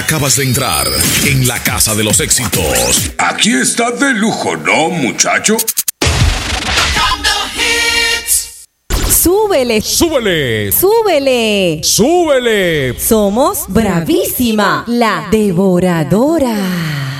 Acabas de entrar en la casa de los éxitos. Aquí está de lujo, ¿no, muchacho? Súbele, ¡Súbele! súbele. ¡Súbele! Somos Bravísima, la devoradora.